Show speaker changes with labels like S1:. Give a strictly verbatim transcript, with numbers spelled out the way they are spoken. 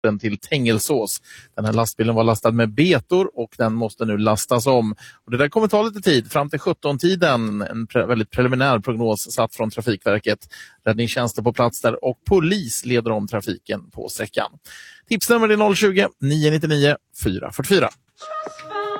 S1: porten till Tängelsås. Den här lastbilen var lastad med betor och den måste nu lastas om. Och det där kommer ta lite tid, fram till sjutton-tiden. En pre- väldigt preliminär prognos satt från Trafikverket. Räddningstjänster på plats där och polis leder om trafiken på sträckan. Tipsnummer är noll tjugo, nio nio nio, fyra fyra fyra.